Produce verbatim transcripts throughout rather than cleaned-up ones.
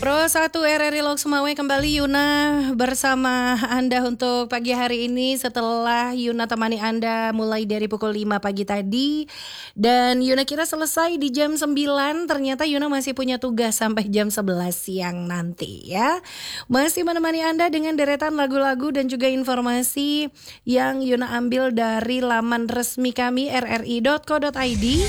Pro satu R R I Lok Sumawe kembali Yuna bersama Anda untuk pagi hari ini setelah Yuna temani Anda mulai dari pukul lima pagi tadi. Dan Yuna kira selesai di jam sembilan, ternyata Yuna masih punya tugas sampai jam sebelas siang nanti ya. Masih menemani Anda dengan deretan lagu-lagu dan juga informasi yang Yuna ambil dari laman resmi kami r r i dot co dot i d.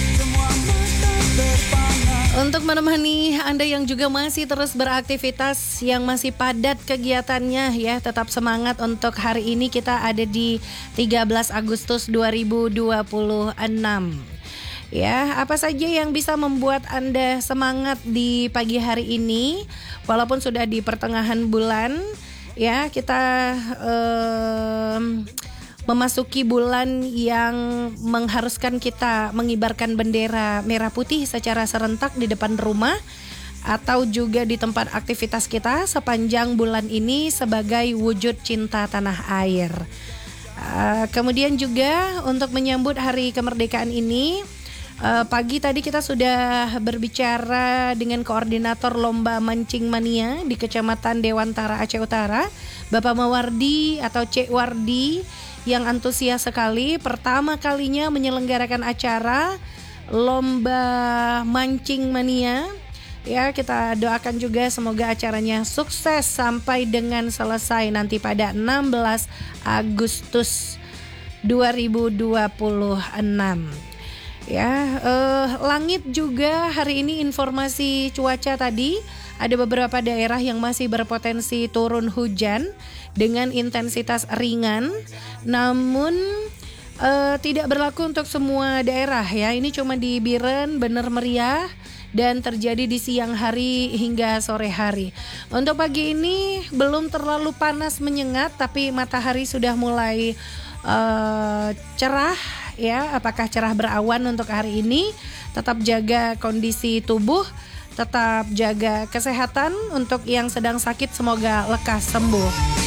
Untuk menemani Anda yang juga masih terus beraktivitas, yang masih padat kegiatannya ya, tetap semangat untuk hari ini kita ada di tiga belas Agustus dua ribu dua puluh enam. Ya, apa saja yang bisa membuat Anda semangat di pagi hari ini walaupun sudah di pertengahan bulan ya, kita um, memasuki bulan yang mengharuskan kita mengibarkan bendera merah putih secara serentak di depan rumah atau juga di tempat aktivitas kita sepanjang bulan ini sebagai wujud cinta tanah air. Uh, kemudian juga untuk menyambut hari kemerdekaan ini, uh, pagi tadi kita sudah berbicara dengan koordinator lomba mancing mania di Kecamatan Dewantara Aceh Utara, Bapak Mawardi atau Cek Wardi, yang antusias sekali pertama kalinya menyelenggarakan acara lomba mancing mania. Ya, kita doakan juga semoga acaranya sukses sampai dengan selesai nanti pada enam belas Agustus dua ribu dua puluh enam. Ya, eh, langit juga hari ini informasi cuaca tadi ada beberapa daerah yang masih berpotensi turun hujan dengan intensitas ringan, namun uh, tidak berlaku untuk semua daerah ya. Ini cuma di Biren, Bener Meriah, dan terjadi di siang hari hingga sore hari. Untuk pagi ini belum terlalu panas menyengat, tapi matahari sudah mulai uh, cerah ya. Apakah cerah berawan untuk hari ini? Tetap jaga kondisi tubuh, tetap jaga kesehatan. Untuk yang sedang sakit semoga lekas sembuh.